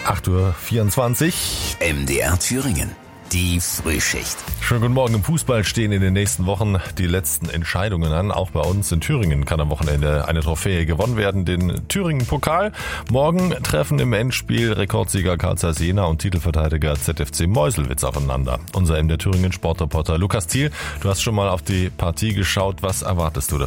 8:24 Uhr. MDR Thüringen. Die Frühschicht. Schönen guten Morgen. Im Fußball stehen in den nächsten Wochen die letzten Entscheidungen an. Auch bei uns in Thüringen kann am Wochenende eine Trophäe gewonnen werden, den Thüringen-Pokal. Morgen treffen im Endspiel Rekordsieger Carl Zeiss Jena und Titelverteidiger ZFC Meuselwitz aufeinander. Unser MDR Thüringen Sportreporter Lukas Thiel, du hast schon mal auf die Partie geschaut. Was erwartest du davon?